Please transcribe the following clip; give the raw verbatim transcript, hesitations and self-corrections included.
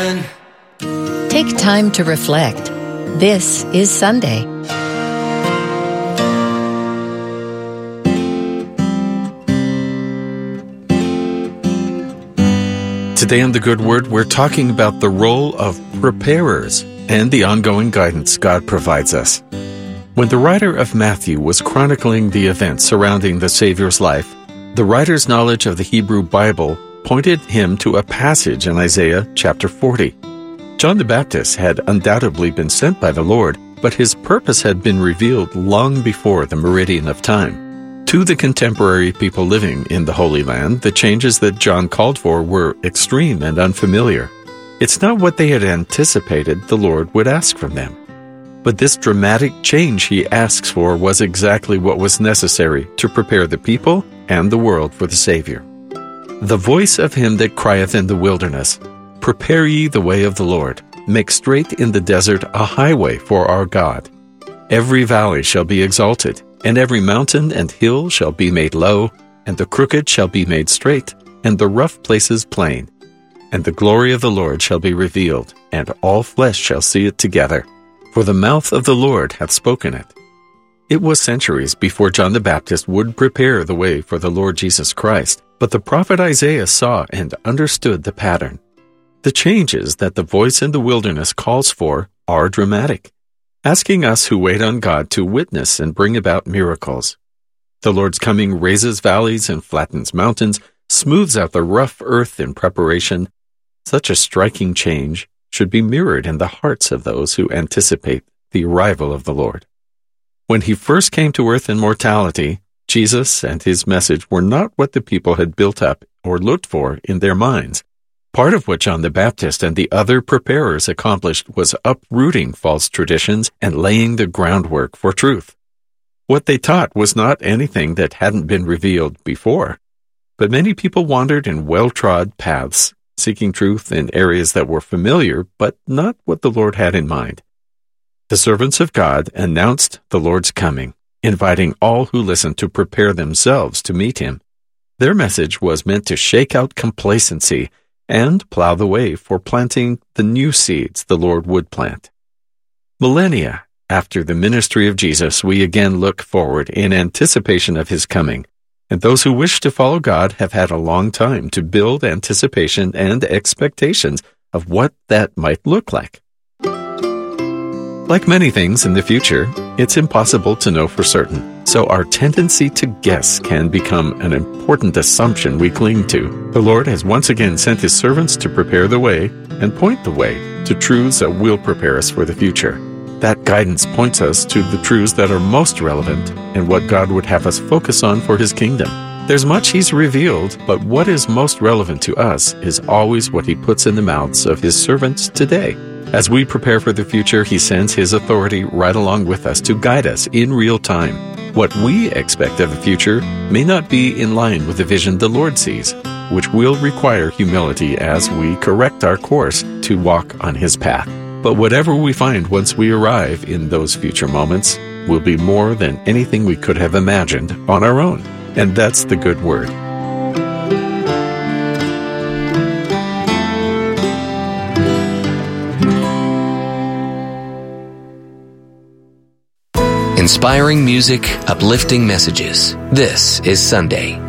again. Take time to reflect. This is Sunday. Today on The Good Word, we're talking about the role of preparers and the ongoing guidance God provides us. When the writer of Matthew was chronicling the events surrounding the Savior's life, the writer's knowledge of the Hebrew Bible pointed him to a passage in Isaiah chapter forty. John the Baptist had undoubtedly been sent by the Lord, but his purpose had been revealed long before the meridian of time. To the contemporary people living in the Holy Land, the changes that John called for were extreme and unfamiliar. It's not what they had anticipated the Lord would ask from them. But this dramatic change he asks for was exactly what was necessary to prepare the people and the world for the Savior. The voice of him that crieth in the wilderness, Prepare ye the way of the Lord, make straight in the desert a highway for our God. Every valley shall be exalted, and every mountain and hill shall be made low, and the crooked shall be made straight, and the rough places plain. And the glory of the Lord shall be revealed, and all flesh shall see it together, for the mouth of the Lord hath spoken it. It was centuries before John the Baptist would prepare the way for the Lord Jesus Christ, but the prophet Isaiah saw and understood the pattern. The changes that the voice in the wilderness calls for are dramatic, asking us who wait on God to witness and bring about miracles. The Lord's coming raises valleys and flattens mountains, smooths out the rough earth in preparation. Such a striking change should be mirrored in the hearts of those who anticipate the arrival of the Lord. When he first came to earth in mortality, Jesus and his message were not what the people had built up or looked for in their minds. Part of what John the Baptist and the other preparers accomplished was uprooting false traditions and laying the groundwork for truth. What they taught was not anything that hadn't been revealed before, but many people wandered in well-trod paths, seeking truth in areas that were familiar, but not what the Lord had in mind. The servants of God announced the Lord's coming, inviting all who listened to prepare themselves to meet him. Their message was meant to shake out complacency and plow the way for planting the new seeds the Lord would plant. Millennia after the ministry of Jesus, we again look forward in anticipation of his coming, and those who wish to follow God have had a long time to build anticipation and expectations of what that might look like. Like many things in the future, it's impossible to know for certain, so our tendency to guess can become an important assumption we cling to. The Lord has once again sent his servants to prepare the way and point the way to truths that will prepare us for the future. That guidance points us to the truths that are most relevant and what God would have us focus on for his kingdom. There's much he's revealed, but what is most relevant to us is always what he puts in the mouths of his servants today. As we prepare for the future, he sends his authority right along with us to guide us in real time. What we expect of the future may not be in line with the vision the Lord sees, which will require humility as we correct our course to walk on his path. But whatever we find once we arrive in those future moments will be more than anything we could have imagined on our own. And that's the good word. Inspiring music, uplifting messages. This is Sunday.